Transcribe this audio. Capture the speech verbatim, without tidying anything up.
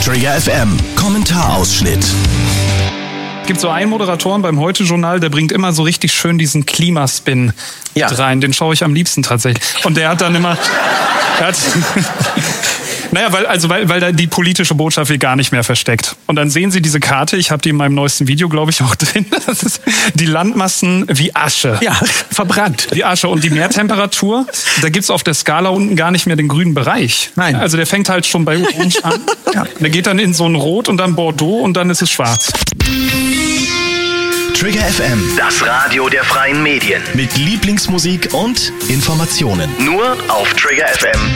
Trigger F M, Kommentarausschnitt. Es gibt so einen Moderatoren beim Heute-Journal, der bringt immer so richtig schön diesen Klimaspin Ja. mit rein. Den schaue ich am liebsten tatsächlich. Und der hat dann immer... Der hat, naja, weil, also weil, weil da die politische Botschaft wird gar nicht mehr versteckt. Und dann sehen Sie diese Karte, ich habe die in meinem neuesten Video, glaube ich, auch drin. Das ist die Landmassen wie Asche. Ja, verbrannt. Die Asche und die Meertemperatur, da gibt's auf der Skala unten gar nicht mehr den grünen Bereich. Nein. Also der fängt halt schon bei Orange an. Ja. Der geht dann in so ein Rot und dann Bordeaux und dann ist es schwarz. Trigger F M, Das Radio der freien Medien. mit Lieblingsmusik und Informationen. Nur auf trigger f m